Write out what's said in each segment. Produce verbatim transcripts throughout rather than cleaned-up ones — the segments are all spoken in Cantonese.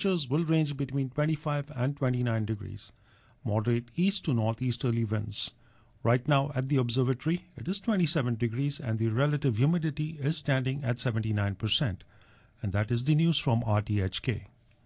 temperatures will range between twenty-five and twenty-nine degrees. Moderate east to northeasterly winds. Right now at the observatory, it is twenty-seven degrees and the relative humidity is standing at seventy-nine percent. And that is the news from R T H K.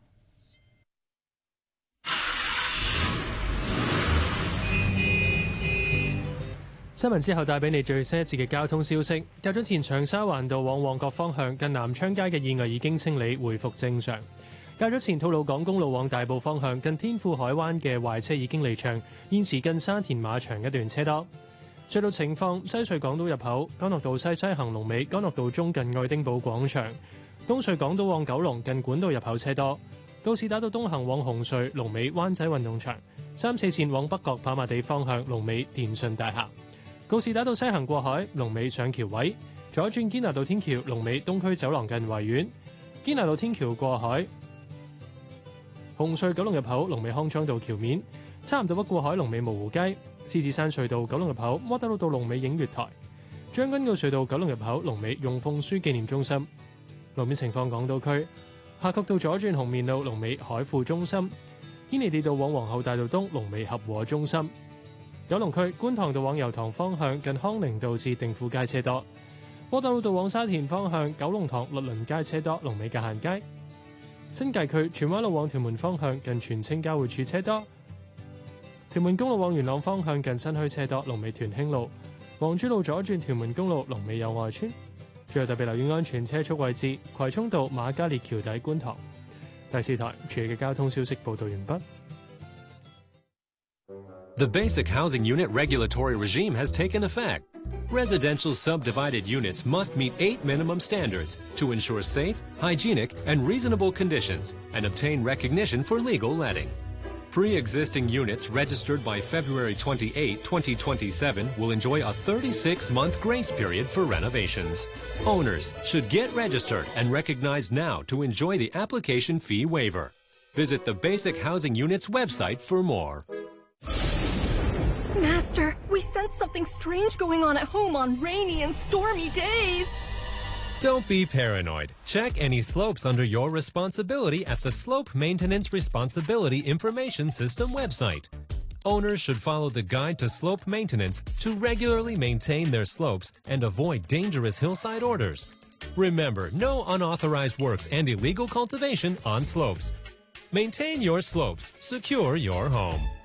新聞之後帶俾你最新一節嘅交通消息。較早前長沙灣道往旺角方向近南昌街嘅意外已經清理，回復正常。較早前吐露港公路往大埔方向近天賦海灣嘅壞車已經離場，現時近沙田馬場一段車多。隧道情況：西隧港島入口干諾道西西行龍尾干諾道中近愛丁堡廣場；東隧港島往九龍近管道入口車多；告士打道東行往紅隧龍尾灣仔運動場；三四線往北角跑馬地方向龍尾電訊大廈。告士打道西行過海，龍尾上橋位；左轉堅拿道天橋，龍尾東區走廊近維園；堅拿道天橋過海，紅隧九龍入口龍尾康莊道橋面；差唔多北過海龍尾蕪湖街；獅子山隧道九龍入口窩打老道龍尾映月台；將軍澳隧道九龍入口龍尾用鳳書紀念中心。路面情況：港島區夏慤道左轉紅棉路龍尾海富中心；堅尼地道往皇后大道東龍尾合和中心。九龍區觀塘道往油塘方向近康寧道至定富街車多；窩打老道往沙田方向九龍塘律倫街車多，龍尾界限街。新界區荃灣路往屯門方向近荃青交匯處車多；屯門公路往元朗方向近新墟車多，龍尾屯興路。黃珠路左轉屯門公路龍尾友愛村。最後特別留意安全車速位置：葵涌道瑪嘉烈橋底觀塘。第四台處理嘅交通消息報導完畢。 The Basic Housing Unit regulatory regime has taken effect. Residential subdivided units must meet eight minimum standards to ensure safe, hygienic, and reasonable conditions and obtain recognition for legal letting. Pre-existing units registered by February twenty-eighth, twenty twenty-seven will enjoy a thirty-six month grace period for renovations. Owners should get registered and recognized now to enjoy the application fee waiver. Visit the Basic Housing Unit's website for more. Master, we sense something strange going on at home on rainy and stormy days. Don't be paranoid. Check any slopes under your responsibility at the Slope Maintenance Responsibility Information System website. Owners should follow the guide to slope maintenance to regularly maintain their slopes and avoid dangerous hillside orders. Remember, no unauthorized works and illegal cultivation on slopes. Maintain your slopes. Secure your home.